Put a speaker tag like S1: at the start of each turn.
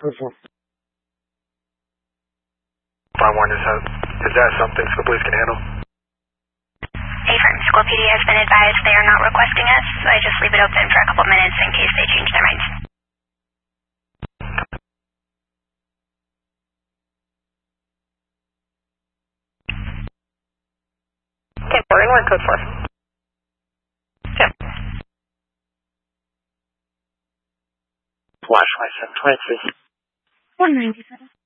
S1: Is that something the police can handle?
S2: A-Firm, School PD has been advised they are not requesting us, so I just leave it open for a couple minutes in case they change their minds.
S3: 10-4 inward, code 4. 10.
S4: Flashlight 723.
S2: 197.